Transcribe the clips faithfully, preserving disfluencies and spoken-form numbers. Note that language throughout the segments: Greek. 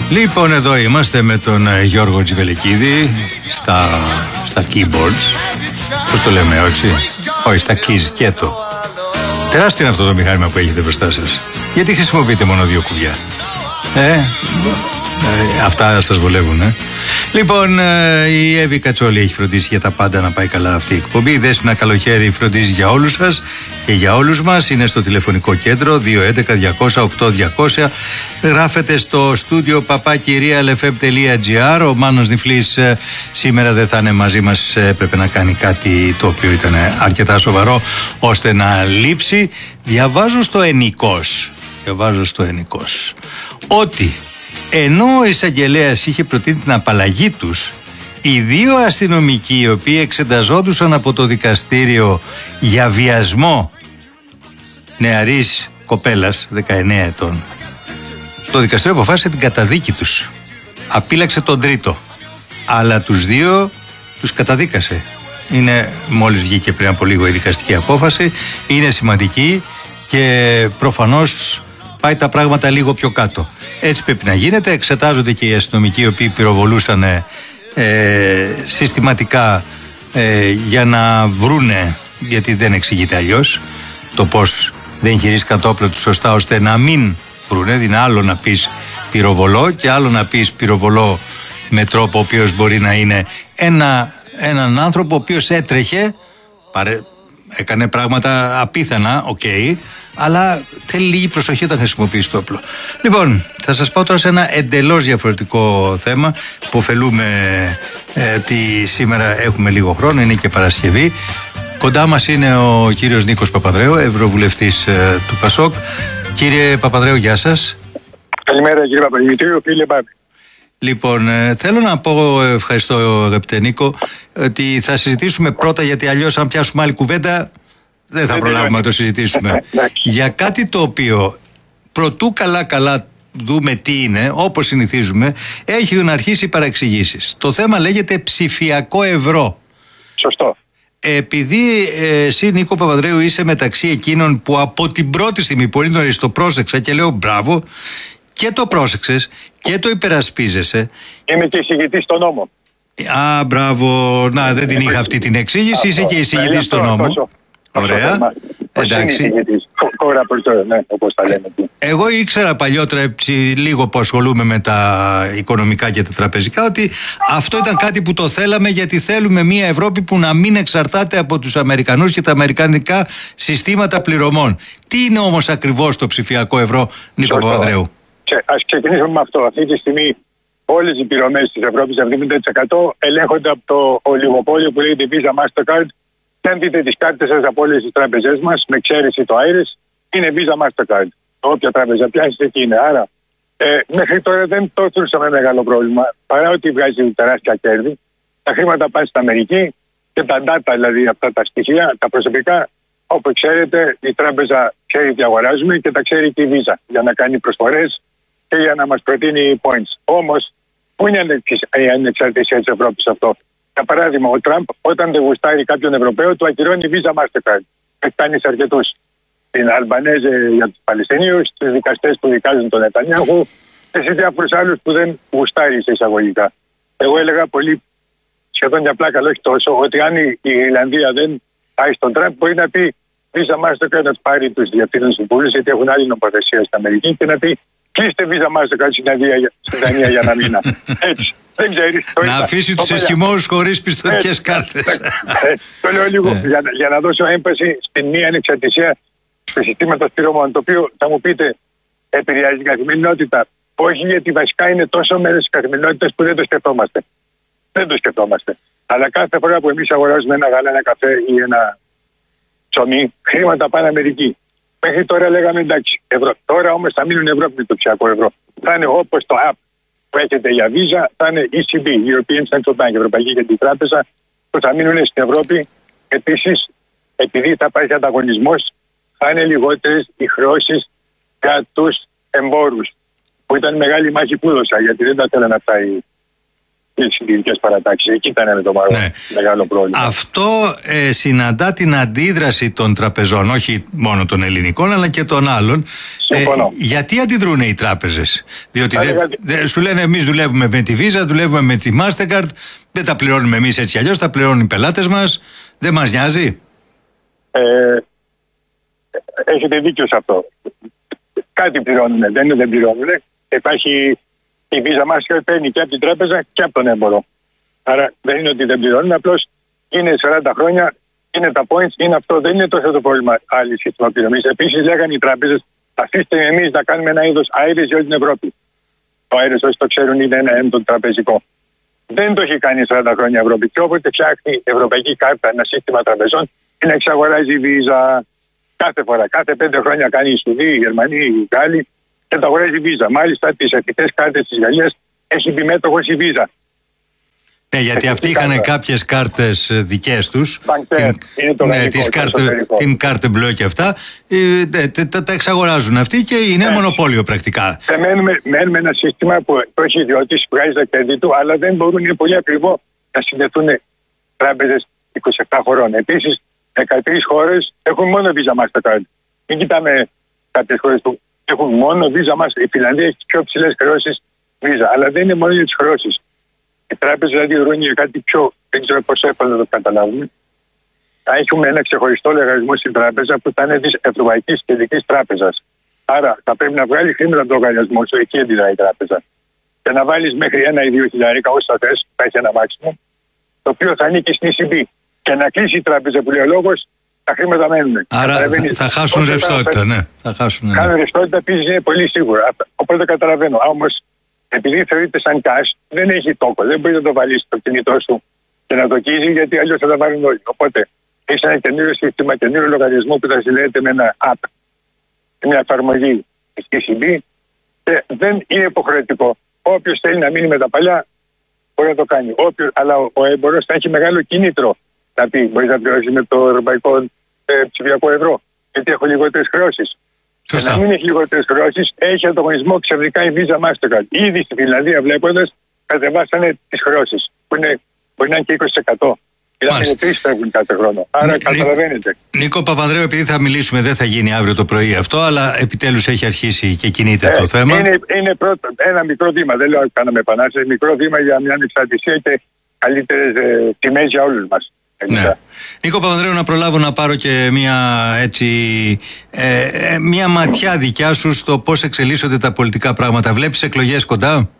Λοιπόν, εδώ είμαστε με τον Γιώργο Τζιβελεκίδη στα, στα keyboards. Πώς το λέμε, όχι, όχι, στα keys και το. Τεράστιο είναι αυτό το μηχάνημα που έχετε μπροστά σας. Γιατί χρησιμοποιείτε μόνο δύο κουμπιά? Ε, ε αυτά σας βολεύουν, ε. Λοιπόν, η Εύη Κατσόλη έχει φροντίσει για τα πάντα να πάει καλά αυτή η εκπομπή. Η Δέσποινα Καλοχέρη φροντίζει για όλους σας και για όλους μας. Είναι στο τηλεφωνικό κέντρο δύο έντεκα διακόσια οκτώ διακόσια. Γράφετε στο στούντιο παπάκι real f m τελεία g r. Ο Μάνος Νιφλής σήμερα δεν θα είναι μαζί μας. Έπρεπε να κάνει κάτι το οποίο ήταν αρκετά σοβαρό ώστε να λείψει. Διαβάζω στο Ενικός. Διαβάζω στο Ενικός ότι ενώ ο εισαγγελέας είχε προτείνει την απαλλαγή τους, οι δύο αστυνομικοί οι οποίοι εξεταζόντουσαν από το δικαστήριο για βιασμό νεαρής κοπέλας δεκαεννέα ετών, το δικαστήριο αποφάσισε την καταδίκη τους. Απείλαξε τον τρίτο, αλλά τους δύο τους καταδίκασε. Είναι, μόλις βγήκε πριν από λίγο η δικαστική απόφαση, είναι σημαντική και προφανώς πάει τα πράγματα λίγο πιο κάτω. Έτσι πρέπει να γίνεται. Εξετάζονται και οι αστυνομικοί οι οποίοι πυροβολούσαν ε, συστηματικά ε, για να βρούνε, γιατί δεν εξηγείται αλλιώς, το πώς δεν χειρίστηκαν το όπλο τους σωστά ώστε να μην βρούνε. Είναι άλλο να πεις πυροβολώ και άλλο να πεις πυροβολώ με τρόπο ο οποίος μπορεί να είναι ένα, έναν άνθρωπο ο οποίος έτρεχε, παρε, έκανε πράγματα απίθανα, οκ, okay, αλλά θέλει λίγη προσοχή όταν χρησιμοποιήσει το όπλο. Λοιπόν, θα σας πω τώρα σε ένα εντελώς διαφορετικό θέμα που ωφελούμε ε, ότι σήμερα έχουμε λίγο χρόνο, είναι και Παρασκευή. Κοντά μας είναι ο κύριος Νίκος Παπανδρέου, ευρωβουλευτής ε, του ΠΑΣΟΚ. Κύριε Παπανδρέου, γεια σας. Καλημέρα κύριε Παπαδημητρίου, φίλε Πάπη. Λοιπόν, ε, θέλω να πω, ευχαριστώ αγαπητέ Νίκο, ότι θα συζητήσουμε πρώτα, γιατί αλλιώς αν πιάσουμε άλλη κουβέντα δεν θα προλάβουμε να το συζητήσουμε. Για κάτι το οποίο προτού καλά καλά δούμε τι είναι, όπως συνηθίζουμε, έχουν αρχίσει οι παραξηγήσεις. Το θέμα λέγεται ψηφιακό ευρώ. Σωστό. Επειδή ε, εσύ Νίκο Παπανδρέου είσαι μεταξύ εκείνων που από την πρώτη στιγμή πολύ νωρίς το πρόσεξα και λέω μπράβο, και το πρόσεξες και το υπερασπίζεσαι. Είμαι και εισηγητής στον νόμο. Α, μπράβο. Να, δεν την είχα αυτή την εξήγηση. Είσαι και εισηγητής στον νόμο. Ωραία. Εντάξει. Ναι, όπως τα λέμε. Εγώ ήξερα παλιότερα έτσι, λίγο που ασχολούμαι με τα οικονομικά και τα τραπεζικά, ότι αυτό ήταν κάτι που το θέλαμε, γιατί θέλουμε μια Ευρώπη που να μην εξαρτάται από τους Αμερικανούς και τα αμερικανικά συστήματα πληρωμών. Τι είναι όμως ακριβώς το ψηφιακό ευρώ, Νίκο Παπανδρέου? Ας ξεκινήσουμε με αυτό. Αυτή τη στιγμή όλες οι πληρωμές της Ευρώπης, εβδομήντα τοις εκατό, ελέγχονται από το ολιγοπόλιο που λέγεται Visa Mastercard. Δεν δείτε τις κάρτες σας από όλες τις τράπεζές μας, με εξαίρεση το Iris, είναι Visa Mastercard. Όποια τράπεζα πιάσεις εκεί είναι. Άρα, ε, μέχρι τώρα δεν το θεωρούσαμε μεγάλο πρόβλημα. Παρά ότι βγάζει τεράστια κέρδη, τα χρήματα πάνε στην Αμερική και τα data, δηλαδή αυτά τα στοιχεία, τα προσωπικά, όπως ξέρετε, η τράπεζα ξέρει τι αγοράζουμε και τα ξέρει και η Visa για να κάνει προσφορές και για να μας προτείνει points. Όμως, πού είναι η ανεξαρτησία της Ευρώπης αυτό? Για παράδειγμα, ο Τραμπ, όταν δεν γουστάρει κάποιον Ευρωπαίο, του ακυρώνει Visa Mastercard. Έχει κάνει σε αρκετούς. Την Αλμπανέζε για τους Παλαιστινίους, τους δικαστές που δικάζουν τον Νετανιάχου και σε διάφορους άλλους που δεν γουστάρει σε εισαγωγικά. Εγώ έλεγα πολύ, σχεδόν για πλάκα, όχι τόσο, ότι αν η Ιρλανδία δεν πάει στον Τραμπ, μπορεί να πει Visa Mastercard να πάρει τους διευθύνοντες συμβούλους, γιατί έχουν άλλη νομοθεσία στην Αμερική, και να πει κλείστε Visa Mastercard στην Δανία για ένα μήνα. Έτσι. Δεν ξέρεις, να αφήσει τους Εσκιμώους χωρίς πιστωτικές κάρτες. Το λέω λίγο για, για να δώσω έμφαση στην μία ανεξαρτησία του συστήματος πληρωμών, το οποίο θα μου πείτε επηρεάζει την καθημερινότητα. Όχι, γιατί βασικά είναι τόσο μέρος της καθημερινότητας που δεν το σκεφτόμαστε. Δεν το σκεφτόμαστε. Αλλά κάθε φορά που εμείς αγοράζουμε ένα γάλα, ένα καφέ ή ένα ψωμί, χρήματα πάνε Αμερική. Μέχρι τώρα λέγαμε εντάξει, ευρώ. Τώρα όμως θα μείνουν Ευρώπη με το ψηφιακό ευρώ. Θα είναι όπως το app που έχετε για Visa, θα είναι ι σι μπι, European Central Bank, Ευρωπαϊκή Κεντρική Τράπεζα, που θα μείνουν στην Ευρώπη. Επίσης, επειδή θα υπάρχει ανταγωνισμός, θα είναι λιγότερες οι χρεώσεις για τους εμπόρους, που ήταν μεγάλη μάχη που έδωσα, γιατί δεν τα θέλανε αυτά οι, τις συντηρητικές παρατάξεις. Εκεί ήταν με το ναι. μεγάλο πρόβλημα. Αυτό ε, συναντά την αντίδραση των τραπεζών, όχι μόνο των ελληνικών αλλά και των άλλων. Ε, γιατί αντιδρούν οι τράπεζες? Διότι δε, δε, σου λένε εμείς δουλεύουμε με τη Visa, δουλεύουμε με τη Mastercard, δεν τα πληρώνουμε εμείς έτσι αλλιώς, τα πληρώνουν οι πελάτες μας, δεν μας νοιάζει. Ε, έχετε δίκιο σε αυτό. Κάτι πληρώνουν, δεν είναι δεν πληρώνουν. Υπάρχει η Visa Mastercard, παίρνει και από την τράπεζα και από τον έμπορο. Άρα δεν είναι ότι δεν πληρώνουν, απλώς είναι σαράντα χρόνια, είναι τα points, είναι αυτό, δεν είναι τόσο το πρόβλημα άλλη σύστημα πληρωμής. Επίσης λέγανε οι τράπεζες, αφήστε εμείς να κάνουμε ένα είδος άιρες για όλη την Ευρώπη. Το άιρες, όσοι το ξέρουν, είναι ένα έντον τραπεζικό. Δεν το έχει κάνει σαράντα χρόνια η Ευρώπη. Και όποτε φτιάχνει η Ευρωπαϊκή Κάρτα, ένα σύστημα τραπεζών, είναι εξαγοράζει η Visa κάθε φορά. Κάθε πέντε χρόνια κάνει η Σουηδία, η Γερμανία, οι Γάλλοι και τα αγοράζει η Visa. Μάλιστα, τις εθνικές κάρτες της Γαλλίας έχει μπει μέτοχος η Visa. Ναι, γιατί Έχει αυτοί είχαν κάποιες κάρτες δικές τους. Banker, την, ναι, τις κάρτε, την κάρτε μπλε και αυτά. Ε, τα, τα, τα εξαγοράζουν αυτοί και είναι ναι. μονοπόλιο πρακτικά. Ε, μένουμε, μένουμε ένα σύστημα που το έχει ιδιώτης, βγάζει τα κέρδη του, αλλά δεν μπορούν, είναι πολύ ακριβό να συνδεθούν τράπεζες είκοσι επτά χωρών. Επίσης, δεκατρείς χώρες έχουν μόνο Visa Mastercard. Μην κοιτάμε κάποιες χώρες που έχουν μόνο Visa Mastercard. Η Φιλανδία έχει τις πιο ψηλές χρεώσεις Visa, αλλά δεν είναι μόνο για τις χρεώσεις. Οι τράπεζες δηλαδή ορούν για κάτι πιο, δεν ξέρω πώς εύκολα να το καταλάβουμε. Θα έχουμε ένα ξεχωριστό λογαριασμό στην τράπεζα που θα είναι της Ευρωπαϊκής Κεντρικής Τράπεζας. Άρα θα πρέπει να βγάλει χρήματα από τον λογαριασμό σου, εκεί αντιδράει η τράπεζα. Και να βάλεις μέχρι ένα ή δύο χιλιάρικα, όσα θες, θα έχει ένα μάξιμο, το οποίο θα ανήκει στην ι σι μπι. Και να κλείσει η τράπεζα που λέει ο λόγος, τα χρήματα μένουν. Άρα θα, θα χάσουν ρευστότητα, ναι. Θα χάσουν, ναι. Χάνουν ρευστότητα, επίσης είναι πολύ σίγουρα. Οπότε καταλαβαίνω. Όμως, επειδή θεωρείται σαν cash, δεν έχει τόκο. Δεν μπορεί να το βάλει στο κινητό σου και να το κίζει, γιατί αλλιώς θα τα βάλουν όλοι. Οπότε έχει ένα καινούριο σύστημα, καινούριο λογαριασμό που θα συνδέεται με ένα app, μια εφαρμογή της ι σι μπι και δεν είναι υποχρεωτικό. Όποιος θέλει να μείνει με τα παλιά μπορεί να το κάνει. Όποιος, αλλά ο, ο έμπορος θα έχει μεγάλο κίνητρο να πει: μπορεί να πληρώσει με το ευρωπαϊκό ε, ψηφιακό ευρώ, γιατί έχω λιγότερες χρεώσεις. Και να μην έχει λιγότερες χρεώσεις, έχει ανταγωνισμό ξαφνικά η Visa Mastercard. Ήδη στη Φιλανδία, βλέποντας, κατεβάσανε τις χρεώσεις, που είναι, μπορεί να είναι και είκοσι τοις εκατό. Δηλαδή, τρεις φεύγουν κάθε χρόνο. Άρα, Νί, καταλαβαίνετε. Νίκο Παπανδρέου, επειδή θα μιλήσουμε, δεν θα γίνει αύριο το πρωί αυτό, αλλά επιτέλους έχει αρχίσει και κινείται ε, το θέμα. Είναι, είναι πρώτο, ένα μικρό βήμα, δεν λέω ότι κάναμε επανάσταση, μικρό βήμα για μια ανεξαρτησία και καλύτερες ε, τιμές για όλους μας. Ναι. Νίκο Παπανδρέου, να προλάβω να πάρω και μια, έτσι, ε, μια ματιά δικιά σου στο πώς εξελίσσονται τα πολιτικά πράγματα. Βλέπεις εκλογές κοντά?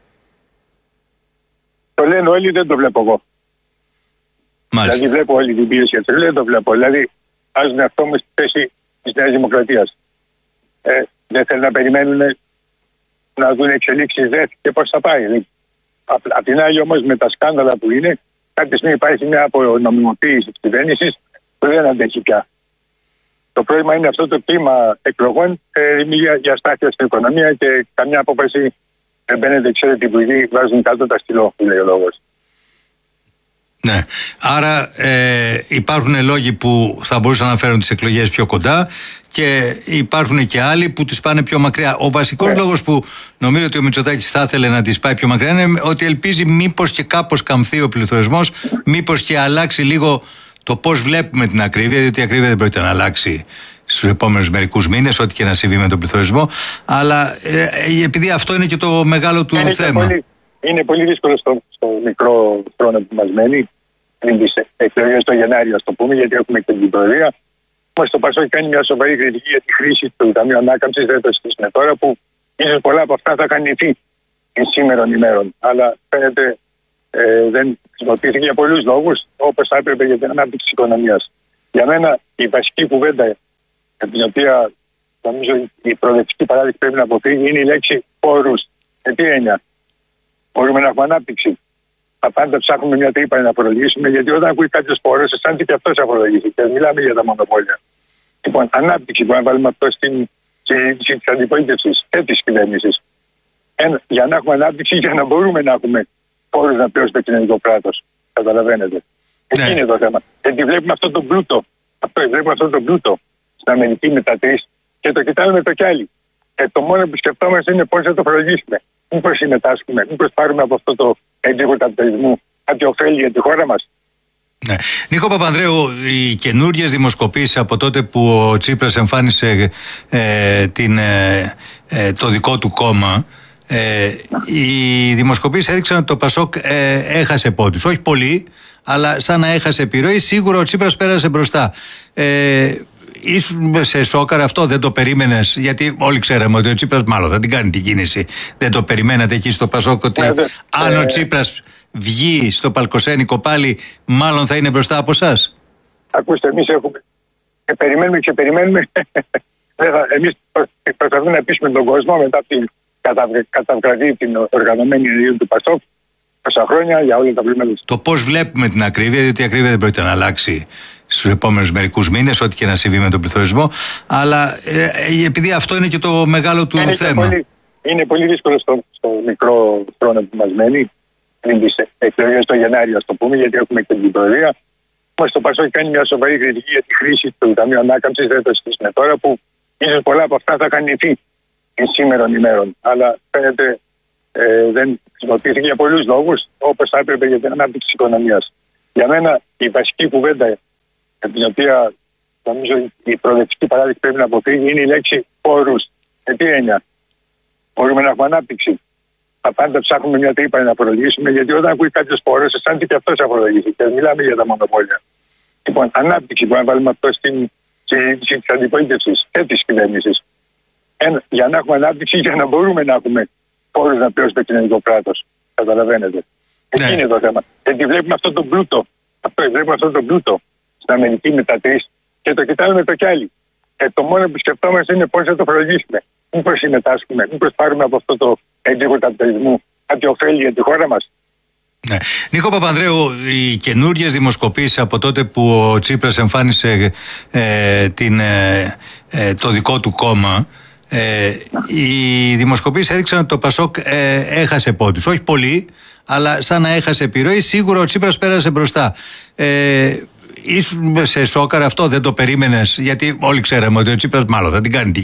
Το λένε όλοι, δεν το βλέπω εγώ. Μάλιστα. Δηλαδή βλέπω όλη την πίεση, δεν το βλέπω. Δηλαδή βάζουν αυτό μου στη θέση της Νέας Δημοκρατίας. Ε, δεν θέλουν να περιμένουν να δουν εξελίξεις δε και πώς θα πάει. Απ' απ' την άλλη όμως, με τα σκάνδαλα που είναι, κάποια στιγμή υπάρχει μια απονομιμοποίηση της κυβέρνησης που δεν αντέχει πια. Το πρόβλημα είναι αυτό το κλίμα εκλογών ε, για, για στάθεια στην οικονομία και καμιά απόφαση δεν μπαίνετε, ξέρετε, που ήδη βάζουν κάτω τα στυλό, που λέει ο λόγος. Ναι. Άρα ε, υπάρχουν λόγοι που θα μπορούσαν να φέρουν τις εκλογές πιο κοντά και υπάρχουν και άλλοι που τις πάνε πιο μακριά. Ο βασικός yeah. λόγος που νομίζω ότι ο Μητσοτάκης θα ήθελε να τις πάει πιο μακριά είναι ότι ελπίζει μήπως και κάπως καμφθεί ο πληθωρισμός, μήπως και αλλάξει λίγο το πώς βλέπουμε την ακρίβεια, διότι η ακρίβεια δεν πρόκειται να αλλάξει στους επόμενους μερικούς μήνες, ό,τι και να συμβεί με τον πληθωρισμό. Αλλά ε, επειδή αυτό είναι και το μεγάλο του είναι θέμα. Πολύ, είναι πολύ δύσκολο στο, στο μικρό χρόνο που μας μένει. Πριν τις εκλογές το Γενάριο, ας το πούμε, γιατί έχουμε και την Προεδρία. Όμως το Πασόκ κάνει μια σοβαρή κριτική για τη χρήση του Ταμείου Ανάκαμψης, δεν το συζητήσουμε τώρα, που ίσως πολλά από αυτά θα είχαν λυθεί σήμερων ημέρων. Αλλά φαίνεται ε, δεν χρησιμοποιήθηκε για πολλούς λόγους, όπως θα έπρεπε για την ανάπτυξη της οικονομίας. Για μένα η βασική κουβέντα, για την οποία νομίζω η προοδευτική παράδειξη πρέπει να αποφύγει, είναι η λέξη πόρους. Με τι έννοια? Μπορούμε να έχουμε ανάπτυξη? Θα πάντα ψάχνουμε μια τρύπα να φορολογήσουμε, γιατί όταν ακούει κάποιο πόρο, αισθάνεται και αυτό αφορολογήσει. Και μιλάμε για τα μονοπόλια. Λοιπόν, ανάπτυξη που να βάλουμε αυτό στην συζήτηση τη αντιπολίτευση και τη κυβέρνηση. Για να έχουμε ανάπτυξη, για να μπορούμε να έχουμε πόρου να πληρώσει το κοινωνικό κράτο. Καταλαβαίνετε. Εκεί ναι. είναι το θέμα. Γιατί βλέπουμε αυτό το πλούτο. Αυτό, βλέπουμε αυτό το πλούτο στην Αμερική με τα τρει και το κοιτάμε με το κι άλλοι. Και το μόνο που σκεφτόμαστε είναι πώ θα το φορολογήσουμε. Μήπως συμμετάσχουμε, μήπως πάρουμε από αυτό το έντυπο του καπιταλισμού κάποια ωφέλη για τη χώρα μας. Ναι. Νίκο Παπανδρέου, οι καινούργιες δημοσκοπήσεις από τότε που ο Τσίπρας εμφάνισε ε, την, ε, ε, το δικό του κόμμα, ε, οι δημοσκοπήσεις έδειξαν ότι το Πασόκ ε, έχασε πόντους. Όχι πολύ, αλλά σαν να έχασε επιρροή. Σίγουρα ο Τσίπρας πέρασε μπροστά. Ε, Ήσουν σε σόκαρ αυτό, δεν το περίμενες? Γιατί όλοι ξέραμε ότι ο Τσίπρας μάλλον θα την κάνει την κίνηση. Δεν το περιμένατε εκεί στο Πασόκ ότι ε, αν ε, ο Τσίπρας βγει στο Παλκοσένικο πάλι, μάλλον θα είναι μπροστά από εσάς? Ακούστε, εμείς έχουμε. Και περιμένουμε και περιμένουμε. Εμείς προσπαθούμε να πείσουμε τον κόσμο μετά από την καταβγραδή την οργανωμένη ενεργεία του Πασόκ τόσα χρόνια για όλα τα προβλήματα. Το πώς βλέπουμε την ακρίβεια, διότι η ακρίβεια δεν πρόκειται να αλλάξει στους επόμενους μερικούς μήνες, ό,τι και να συμβεί με τον πληθωρισμό. Αλλά ε, επειδή αυτό είναι και το μεγάλο του είναι θέμα. Πολύ, είναι πολύ δύσκολο στο, στο μικρό χρόνο που μας μένει, πριν τις εκλογές το Γενάριο, ας το πούμε, γιατί έχουμε και την Προεδρία. Όμως το Πασόκ κάνει μια σοβαρή κριτική για τη χρήση του Ταμείου Ανάκαμψης. Δεν το συζητήσουμε τώρα, που ίσως πολλά από αυτά θα κανηθεί σήμερον ημέρων. Αλλά φαίνεται ε, δεν χρησιμοποιήθηκε για πολλούς λόγους, όπως θα έπρεπε για την ανάπτυξη της οικονομίας. Για μένα η βασική κουβέντα, την οποία νομίζω η προοδευτική παράδειξη πρέπει να αποφύγει, είναι η λέξη όρους. Με τι έννοια? Μπορούμε να έχουμε ανάπτυξη? Θα πάντα ψάχνουμε μια τρύπα να απολογίσουμε, γιατί όταν ακούει κάποιο όρος, αισθάνεται και αυτό απολογήσει. Και μιλάμε για τα μονοπόλια. Λοιπόν, ανάπτυξη μπορούμε να βάλουμε αυτό στην συζήτηση τη αντιπολίτευση και τη κυβέρνηση. Για να έχουμε ανάπτυξη, για να μπορούμε να έχουμε όρους να πληρώσει το κοινωνικό κράτος. Καταλαβαίνετε. Ναι. Εκεί είναι το θέμα. Γιατί βλέπουμε αυτόν τον πλούτο. Αυτό, βλέπουμε αυτόν τον πλούτο στην Αμερική με τα τρεις και το κοιτάμε το κι άλλοι. Και το μόνο που σκεφτόμαστε είναι πώς θα το φορολογήσουμε. Μήπως συμμετάσχουμε, μήπως πάρουμε από αυτό το έντυπο του καπιταλισμού κάποια ωφέλη για τη χώρα μας. Ναι. Νίκο Παπανδρέου, οι καινούργιες δημοσκοπήσεις από τότε που ο Τσίπρας εμφάνισε ε, την, ε, ε, το δικό του κόμμα, ε, οι δημοσκοπήσεις έδειξαν ότι το Πασόκ ε, έχασε πόντους. Όχι πολύ, αλλά σαν να έχασε επιρροή. Σίγουρα ο Τσίπρας πέρασε μπροστά. Ε, Ήσουν σε σόκαρ αυτό, δεν το περίμενες? Γιατί όλοι ξέραμε ότι ο Τσίπρας μάλλον θα την κάνει την